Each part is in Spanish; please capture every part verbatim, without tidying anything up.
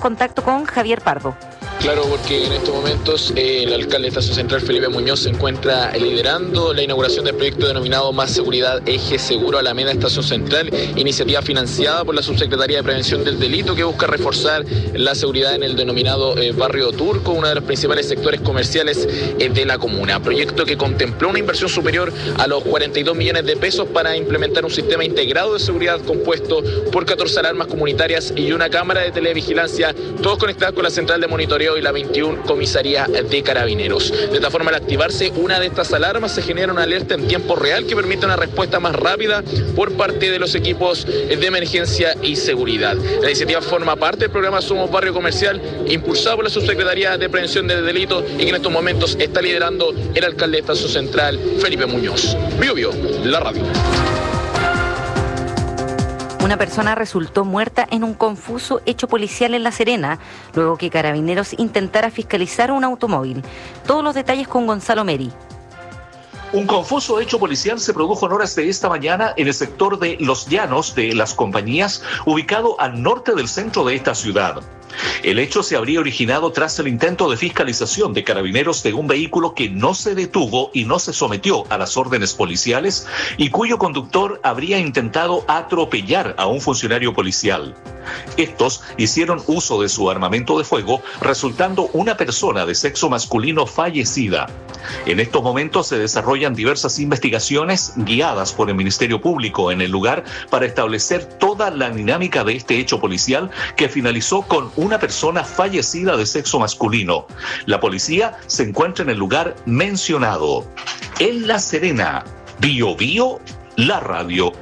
contacto con Javier Pardo. Claro, porque en estos momentos eh, el alcalde de Estación Central, Felipe Muñoz, se encuentra liderando la inauguración del proyecto denominado Más Seguridad Eje Seguro Alameda Estación Central, iniciativa financiada por la Subsecretaría de Prevención del Delito que busca reforzar la seguridad en el denominado eh, Barrio Turco, uno de los principales sectores comerciales eh, de la comuna. Proyecto que contempló una inversión superior a los cuarenta y dos millones de pesos para implementar un sistema integrado de seguridad compuesto por catorce alarmas comunitarias y una cámara de televigilancia, todos conectados con la central de monitoreo y la veintiuna comisaría de Carabineros. De esta forma, al activarse una de estas alarmas, se genera una alerta en tiempo real que permite una respuesta más rápida por parte de los equipos de emergencia y seguridad. La iniciativa forma parte del programa Somos Barrio Comercial, impulsado por la Subsecretaría de Prevención del Delito y que en estos momentos está liderando el alcalde de Estación Central, Felipe Muñoz. Bio Bio, la radio. Una persona resultó muerta en un confuso hecho policial en La Serena, luego que Carabineros intentara fiscalizar un automóvil. Todos los detalles con Gonzalo Meri. Un confuso hecho policial se produjo en horas de esta mañana en el sector de Los Llanos de Las Compañías, ubicado al norte del centro de esta ciudad. El hecho se habría originado tras el intento de fiscalización de Carabineros de un vehículo que no se detuvo y no se sometió a las órdenes policiales y cuyo conductor habría intentado atropellar a un funcionario policial. Estos hicieron uso de su armamento de fuego, resultando una persona de sexo masculino fallecida. En estos momentos se desarrollan diversas investigaciones guiadas por el Ministerio Público en el lugar para establecer toda la dinámica de este hecho policial que finalizó con una persona fallecida de sexo masculino. La policía se encuentra en el lugar mencionado. En La Serena, Bio Bio, la radio.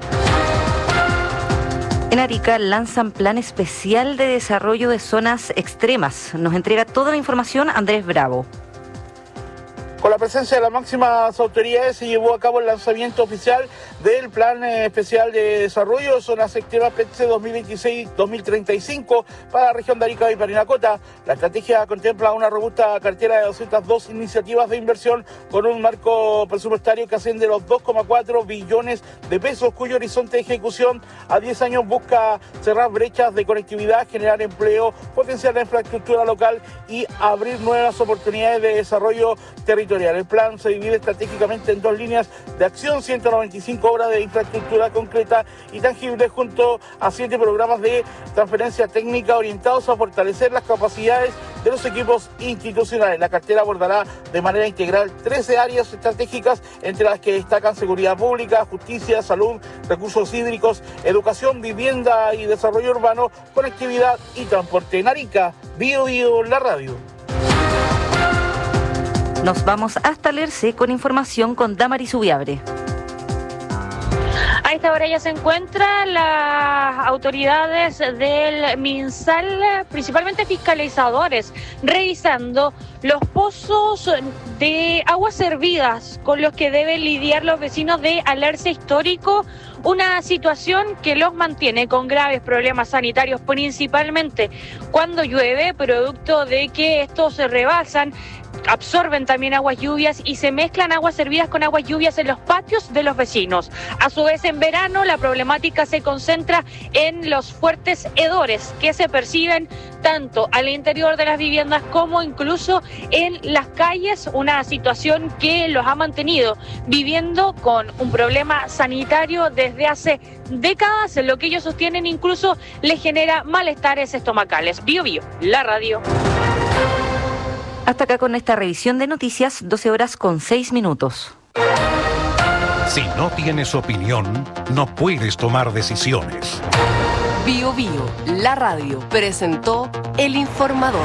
En Arica lanzan plan especial de desarrollo de zonas extremas. Nos entrega toda la información Andrés Bravo. Con la presencia de las máximas autoridades se llevó a cabo el lanzamiento oficial del Plan Especial de Desarrollo de Zonas Extremas P E T S E dos mil veintiséis dos mil treinta y cinco para la región de Arica y Parinacota. La estrategia contempla una robusta cartera de doscientas dos iniciativas de inversión con un marco presupuestario que asciende a los dos coma cuatro billones de pesos, cuyo horizonte de ejecución a diez años busca cerrar brechas de conectividad, generar empleo, potenciar la infraestructura local y abrir nuevas oportunidades de desarrollo territorial. El plan se divide estratégicamente en dos líneas de acción, ciento noventa y cinco obras de infraestructura concreta y tangible junto a siete programas de transferencia técnica orientados a fortalecer las capacidades de los equipos institucionales. La cartera abordará de manera integral trece áreas estratégicas, entre las que destacan seguridad pública, justicia, salud, recursos hídricos, educación, vivienda y desarrollo urbano, conectividad y transporte. En Arica, Bio Bio, la radio. Nos vamos hasta Lerce con información con Damaris Ubiabre. A esta hora ya se encuentran las autoridades del MinSal, principalmente fiscalizadores, revisando los pozos de aguas servidas con los que deben lidiar los vecinos de Alerce Histórico, una situación que los mantiene con graves problemas sanitarios, principalmente cuando llueve, producto de que estos se rebasan, absorben también aguas lluvias y se mezclan aguas servidas con aguas lluvias en los patios de los vecinos. A su vez, en verano la problemática se concentra en los fuertes hedores que se perciben tanto al interior de las viviendas como incluso en las calles, una situación que los ha mantenido viviendo con un problema sanitario desde hace décadas, lo que ellos sostienen incluso les genera malestares estomacales. Bio Bio, la radio. Hasta acá con esta revisión de noticias, doce horas con seis minutos. Si no tienes opinión, no puedes tomar decisiones. Bio Bio, la radio, presentó El Informador.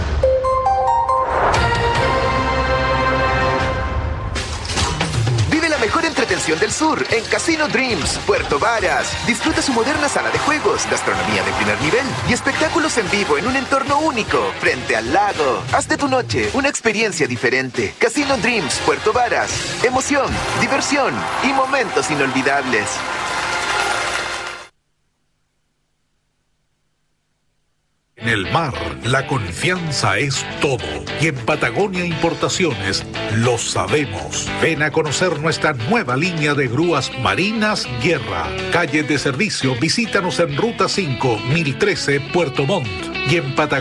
Vive la mejor entretención del sur en Casino Dreams, Puerto Varas. Disfruta su moderna sala de juegos, gastronomía de primer nivel y espectáculos en vivo en un entorno único, frente al lago. Haz de tu noche una experiencia diferente. Casino Dreams, Puerto Varas. Emoción, diversión y momentos inolvidables. En el mar, la confianza es todo. Y en Patagonia Importaciones lo sabemos. Ven a conocer nuestra nueva línea de grúas marinas Guerra. Calle de servicio, visítanos en Ruta cinco, mil trece, Puerto Montt. Y en Patagonia